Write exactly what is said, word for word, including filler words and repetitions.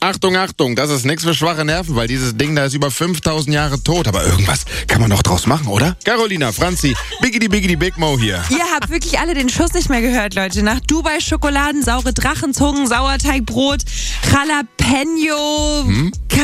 Achtung, Achtung, das ist nichts für schwache Nerven, weil dieses Ding da ist über fünftausend Jahre tot. Aber irgendwas kann man noch draus machen, oder? Carolina, Franzi, Biggity Biggity Big Mo hier. Ihr habt wirklich alle den Schuss nicht mehr gehört, Leute. Nach Dubai-Schokoladen, saure Drachenzungen, Sauerteigbrot, Jalapeno, hm?